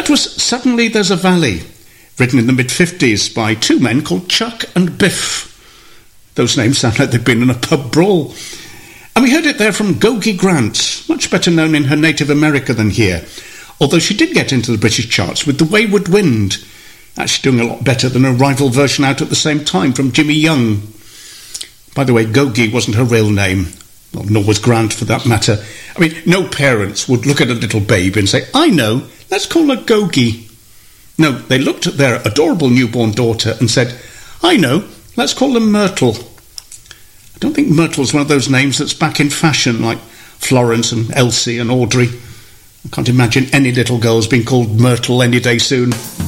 That was Suddenly There's a Valley, written in the mid-50s by two men called Chuck and Biff. Those names sound like they've been in a pub brawl. And we heard it there from Gogi Grant, much better known in her native America than here, although she did get into the British charts with The Wayward Wind, actually doing a lot better than a rival version out at the same time from Jimmy Young. By the way, Gogi wasn't her real name, well, nor was Grant for that matter. I mean, no parents would look at a little baby and say, I know, let's call her Gogi. No, they looked at their adorable newborn daughter and said, I know, let's call them Myrtle. I don't think Myrtle's one of those names that's back in fashion, like Florence and Elsie and Audrey. I can't imagine any little girls being called Myrtle any day soon.